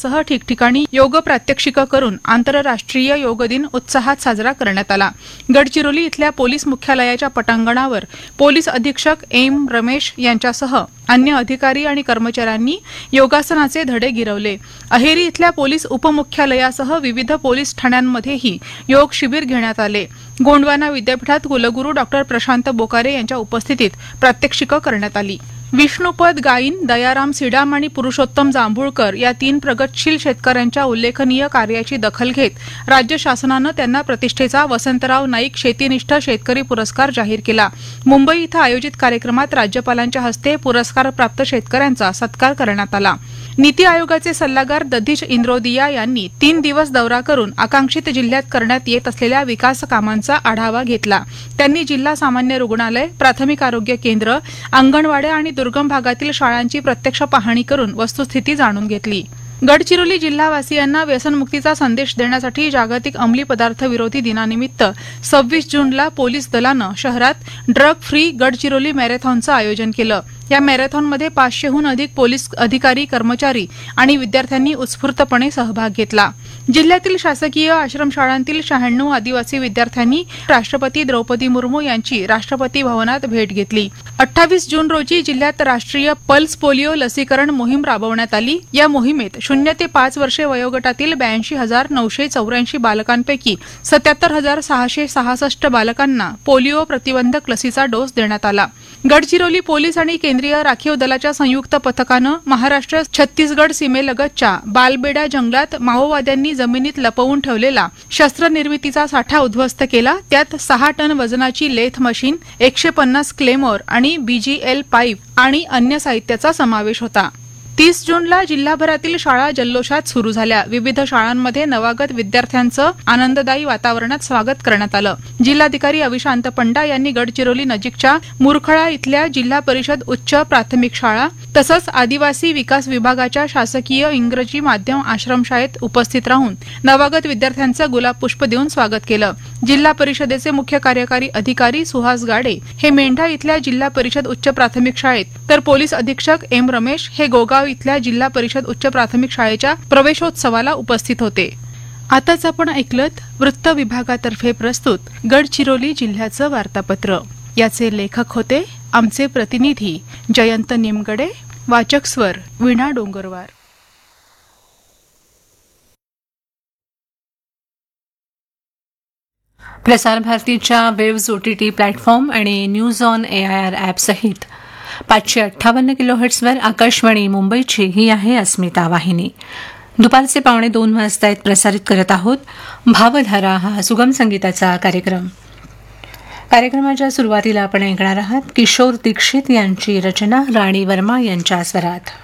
शहरासह ठिकठिकाणी योग प्रात्यक्षिकं करून आंतरराष्ट्रीय योग दिन उत्साहात साजरा करण्यात आला. गडचिरोली इथल्या पोलीस मुख्यालयाच्या पटांगणावर पोलीस अधीक्षक एम रमेश यांच्यासह अन्य अधिकारी आणि कर्मचाऱ्यांनी योगासनाचे धडे गिरवले. अहेरी इथल्या पोलीस उपमुख्यालयासह विविध पोलीस ठाण्यांमध्येही योग शिबिर घेण्यात आले. गोंडवाना विद्यापीठात कुलगुरू डॉ. प्रशांत बोकारे यांच्या उपस्थितीत प्रात्यक्षिकं करण्यात आली. विष्णुपद गाईन, दयाराम सिडाम आणि पुरुषोत्तम जांभूळकर या 3 प्रगतशील शेतकऱ्यांच्या उल्लेखनीय कार्याची दखल घेत राज्य शासनानं त्यांना प्रतिष्ठेचा वसंतराव नाईक शेतीनिष्ठ शेतकरी पुरस्कार जाहीर केला. मुंबई इथं आयोजित कार्यक्रमात राज्यपालांच्या हस्ते पुरस्कारप्राप्त शेतकऱ्यांचा सत्कार करण्यात आला. नीती आयोगाचे सल्लागार दधीश इंद्रोदिया यांनी 3 दिवस दौरा करून आकांक्षित जिल्ह्यात करण्यात येत असलेल्या विकास कामांचा आढावा घेतला. त्यांनी जिल्हा सामान्य रुग्णालय, प्राथमिक आरोग्य केंद्र, अंगणवाड्या आणि दुर्गम भागातील शाळांची प्रत्यक्ष पाहणी करून वस्तुस्थिती जाणून घेतली. गडचिरोली जिल्हावासियांना व्यसनमुक्तीचा संदेश देण्यासाठी जागतिक अंमली पदार्थ विरोधी दिनानिमित्त 26 जूनला पोलीस दलानं शहरात ड्रग फ्री गडचिरोली मॅरेथॉनचं आयोजन केलं. या मॅरेथॉनमध्ये 500हून अधिक पोलीस अधिकारी, कर्मचारी आणि विद्यार्थ्यांनी उत्स्फूर्तपणे सहभाग घेतला. जिल्ह्यातील शासकीय आश्रमशाळांतील 96 आदिवासी विद्यार्थ्यांनी राष्ट्रपती द्रौपदी मुर्मू यांची राष्ट्रपती भवनात भेट घेतली. 28 जून रोजी जिल्ह्यात राष्ट्रीय पल्स पोलिओ लसीकरण मोहीम राबवण्यात आली. या मोहिमेत 0 ते 5 वर्षे वयोगटातील 82,984 बालकांपैकी 77,666 बालकांना पोलिओ प्रतिबंधक लसीचा डोस देण्यात आला. गडचिरोली पोलीस आणि केंद्रीय राखीव दलाच्या संयुक्त पथकानं महाराष्ट्र छत्तीसगड सीमेलगतच्या बालबेडा जंगलात माओवाद्यांनी जमिनीत लपवून ठेवलेला शस्त्रनिर्मितीचा साठा उद्ध्वस्त केला. त्यात 6 टन वजनाची लेथ मशीन, 150 क्लेमोर आणि बीजीएल पाईप आणि अन्य साहित्याचा समावेश होता. 30 जूनला जिल्हाभरातील शाळा जल्लोषात सुरू झाल्या. विविध शाळांमध्ये नवागत विद्यार्थ्यांचं आनंददायी वातावरणात स्वागत करण्यात आलं. जिल्हाधिकारी अविशांत पंडा यांनी गडचिरोली नजीकच्या मुरखळा इथल्या जिल्हा परिषद उच्च प्राथमिक शाळा तसंच आदिवासी विकास विभागाच्या शासकीय इंग्रजी माध्यम आश्रमशाळेत उपस्थित राहून नवागत विद्यार्थ्यांचं गुलाब पुष्प देऊन स्वागत केलं. जिल्हा परिषदेचे मुख्य कार्यकारी अधिकारी सुहास गाडे हे मेंढा इथल्या जिल्हा परिषद उच्च प्राथमिक शाळेत, तर पोलीस अधीक्षक एम रमेश हे गोगाव इथल्या जिल्हा परिषद उच्च प्राथमिक शाळेच्या प्रवेशोत्सवाला उपस्थित होते. आताच आपण ऐकलत वृत्त विभागातर्फे प्रस्तुत गडचिरोली जिल्ह्याचं वार्तापत्र. याचे लेखक होते आमचे प्रतिनिधी जयंत निमगडे. वाचक स्वर वीणा डोंगरवार. प्रसार भारतीच्या वेव्ज OTT प्लॅटफॉर्म आणि न्यूज ऑन AIR ॲप सहित 558 किलोहर्ट्झवर आकाशवाणी मुंबईची ही आहे अस्मिता वाहिनी. दुपारचे 1:45 वाजता प्रसारित करत आहोत भावधारा हा सुगम संगीताचा कार्यक्रम. कार्यक्रमाच्या सुरुवातीला आपण ऐकणार आहात किशोर दीक्षित यांची रचना राणी वर्मा यांच्या स्वरात.